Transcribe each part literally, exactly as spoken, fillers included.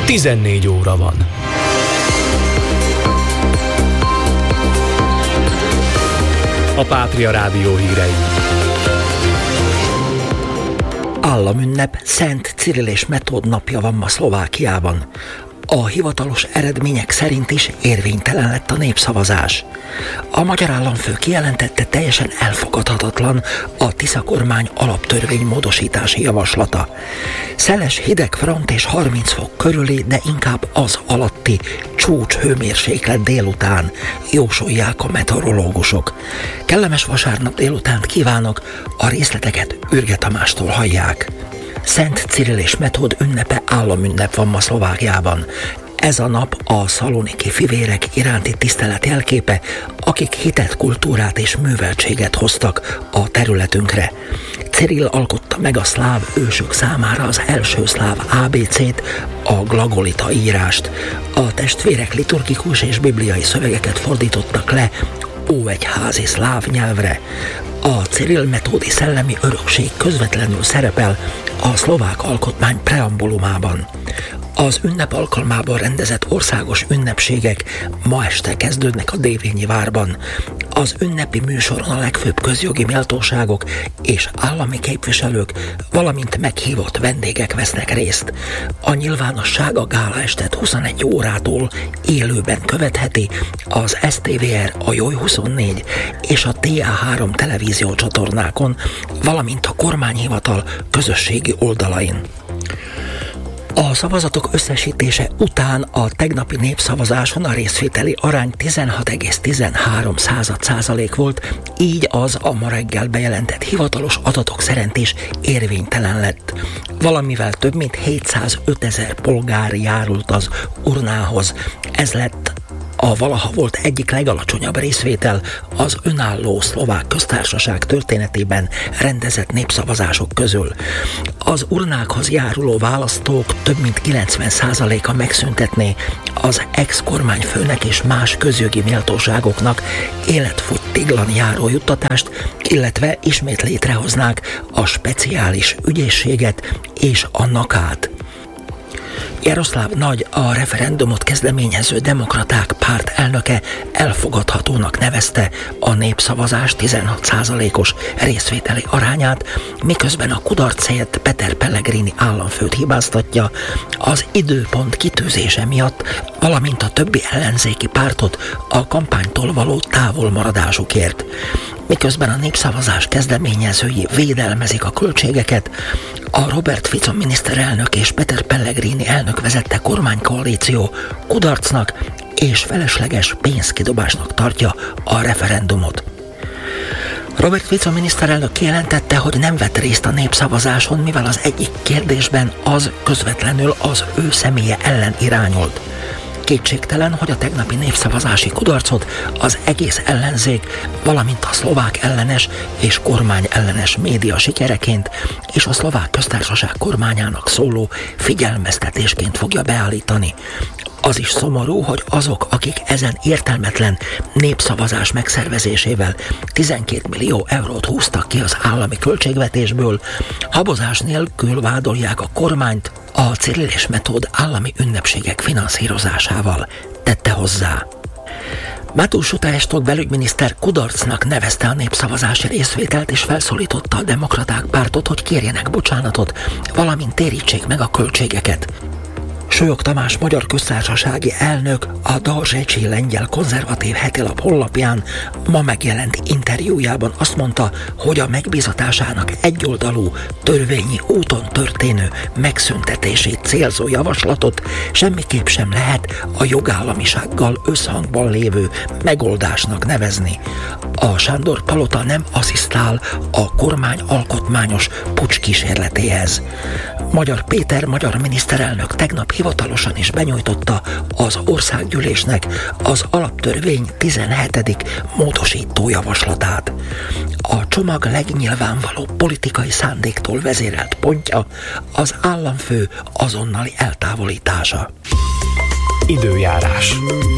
tizennégy óra van. A Pátria Rádió hírei. Államünnep, Szent Cirill és Metód napja van ma Szlovákiában. A hivatalos eredmények szerint is érvénytelen lett a népszavazás. A magyar államfő kijelentette, teljesen elfogadhatatlan a Tisza kormány alaptörvény módosítási javaslata. Szeles hideg front és harminc fok körüli, de inkább az alatti csúcs hőmérséklet délután, jósolják a meteorológusok. Kellemes vasárnap délutánt kívánok, a részleteket Ürge Tamástól hallják. Szent Cirill és Metód ünnepe államünnep van ma Szlovákiában. Ez a nap a szaloniki fivérek iránti tisztelet jelképe, akik hitet, kultúrát és műveltséget hoztak a területünkre. Cirill alkotta meg a szláv ősök számára az első szláv á bé cét, a glagolita írást. A testvérek liturgikus és bibliai szövegeket fordítottak le óegyházi szláv nyelvre. A Cirill-Metódi szellemi örökség közvetlenül szerepel a szlovák alkotmány preambulumában. Az ünnep alkalmában rendezett országos ünnepségek ma este kezdődnek a Dévényi várban. Az ünnepi műsoron a legfőbb közjogi méltóságok és állami képviselők, valamint meghívott vendégek vesznek részt. A nyilvánosság a gálaestet huszonegy órától élőben követheti az es té vé er, a Joy huszonnégy és a té á három televízió csatornákon, valamint a kormányhivatal közösségi oldalain. A szavazatok összesítése után a tegnapi népszavazáson a részvételi arány tizenhat egész tizenhárom százalék volt, így az a ma reggel bejelentett hivatalos adatok szerint is érvénytelen lett. Valamivel több mint hétszázötezer polgár járult az urnához. Ez lett a valaha volt egyik legalacsonyabb részvétel az önálló szlovák köztársaság történetében rendezett népszavazások közül. Az urnákhoz járuló választók több mint kilencven százaléka megszüntetné az ex-kormányfőnek és más közjogi méltóságoknak életfogytiglan járó juttatást, illetve ismét létrehoznák a speciális ügyészséget és a nakát. Jaroszláv Nagy, a referendumot kezdeményező demokraták párt elnöke elfogadhatónak nevezte a népszavazás tizenhat százalékos részvételi arányát, miközben a kudarcért Peter Pellegrini államfőt hibáztatja az időpont kitűzése miatt, valamint a többi ellenzéki pártot a kampánytól való távolmaradásukért. Miközben a népszavazás kezdeményezői védelmezik a költségeket, a Robert Fico miniszterelnök és Peter Pellegrini elnök vezette kormánykoalíció kudarcnak és felesleges pénzkidobásnak tartja a referendumot. Robert Fico miniszterelnök kijelentette, hogy nem vett részt a népszavazáson, mivel az egyik kérdésben az közvetlenül az ő személye ellen irányolt. Kétségtelen, hogy a tegnapi népszavazási kudarcot az egész ellenzék, valamint a szlovák ellenes és kormány ellenes média sikereként és a szlovák köztársaság kormányának szóló figyelmeztetésként fogja beállítani. Az is szomorú, hogy azok, akik ezen értelmetlen népszavazás megszervezésével tizenkét millió eurót húztak ki az állami költségvetésből, habozás nélkül vádolják a kormányt a Cirill és Metód állami ünnepségek finanszírozásával, tette hozzá. Mateusz Utajstok belügyminiszter kudarcnak nevezte a népszavazási részvételt és felszólította a demokraták pártot, hogy kérjenek bocsánatot, valamint térítsék meg a költségeket. Sólyog Tamás magyar köztársasági elnök a Darzsecsi lengyel konzervatív hetilap honlapján ma megjelent interjújában azt mondta, hogy a megbízatásának egyoldalú törvényi úton történő megszüntetését célzó javaslatot semmiképp sem lehet a jogállamisággal összhangban lévő megoldásnak nevezni. A Sándor palota nem asszisztál a kormány alkotmányos puccs kísérletéhez. Magyar Péter magyar miniszterelnök tegnap hivatalosan is benyújtotta az országgyűlésnek az alaptörvény tizenhetedik módosító javaslatát. A csomag legnyilvánvalóbb politikai szándéktól vezérelt pontja az államfő azonnali eltávolítása. Időjárás.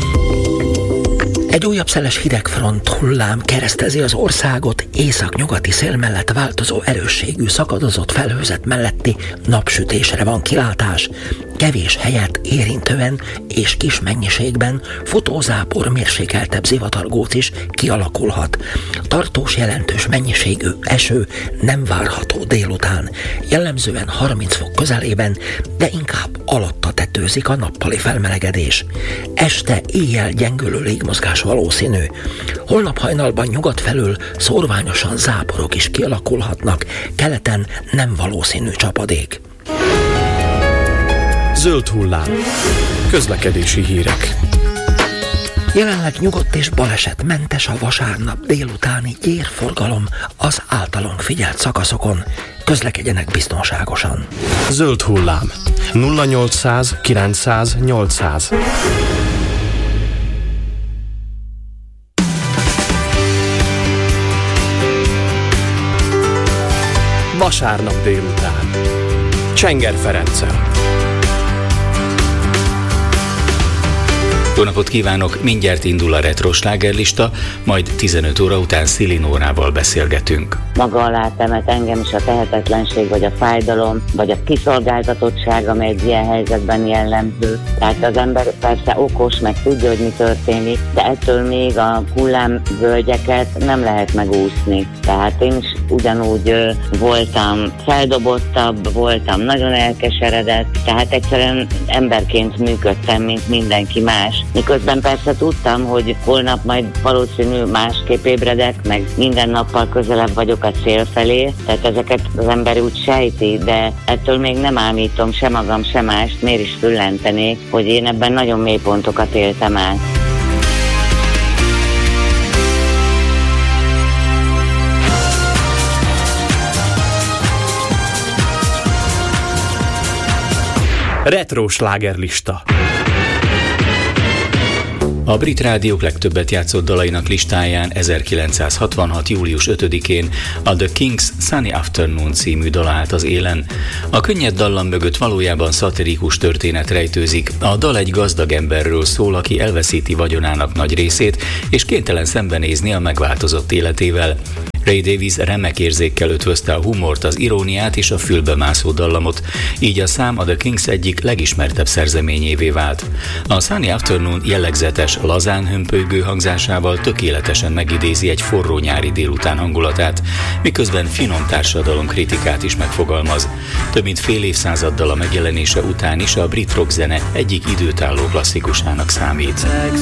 Egy újabb szeles hidegfront hullám keresztezi az országot, északnyugati szél mellett változó erősségű szakadozott felhőzet melletti napsütésre van kilátás. kevés helyet érintően és kis mennyiségben futózápor mérsékeltebb zivatargóc is kialakulhat. Tartós jelentős mennyiségű eső nem várható délután, jellemzően harminc fok közelében, de inkább alatta tetőzik a nappali felmelegedés. Este éjjel gyengülő légmozgás valószínű. Holnap hajnalban nyugat felől szórványosan záporok is kialakulhatnak, keleten nem valószínű csapadék. Zöld hullám. Közlekedési hírek. Jelenleg nyugodt és balesetmentes a vasárnap délutáni gyérforgalom az általunk figyelt szakaszokon. Közlekedjenek biztonságosan. Zöld hullám. nulla nyolcszáz kilencszáz nyolcszáz. Vasárnap délután. Csenger Ferenccel. Jó napot kívánok! Mindjárt indul a retro slágerlista, majd tizenöt óra után Szilinórával beszélgetünk. Maga alá temet engem is a tehetetlenség, vagy a fájdalom, vagy a kiszolgáltatottság, amely egy ilyen helyzetben jellemző. Tehát az ember persze okos, meg tudja, hogy mi történik, de ettől még a hullámvölgyeket nem lehet megúszni. Tehát én is ugyanúgy ö, voltam feldobottabb, voltam nagyon elkeseredett, tehát egyszerűen emberként működtem, mint mindenki más. Miközben persze tudtam, hogy holnap majd valószínű másképp ébredek, meg minden nappal közelebb vagyok a cél felé, tehát ezeket az ember úgy sejti, de ettől még nem ámítom se magam, se mást, miért is füllentenék, hogy én ebben nagyon mély pontokat éltem át. Retro slágerlista. A brit rádiók legtöbbet játszott dalainak listáján ezerkilencszázhatvanhat. július ötödikén a The Kings Sunny Afternoon című dal állt az élen. A könnyed dallam mögött valójában szatirikus történet rejtőzik. A dal egy gazdag emberről szól, aki elveszíti vagyonának nagy részét, és kénytelen szembenézni a megváltozott életével. Ray Davies remek érzékkel ötvözte a humort, az iróniát és a fülbemászó dallamot, így a szám a The Kings egyik legismertebb szerzeményévé vált. A Sunny Afternoon jellegzetes, lazán hömpölygő hangzásával tökéletesen megidézi egy forró nyári délután hangulatát, miközben finom társadalom kritikát is megfogalmaz. Több mint fél évszázaddal a megjelenése után is a brit rockzene egyik időtálló klasszikusának számít.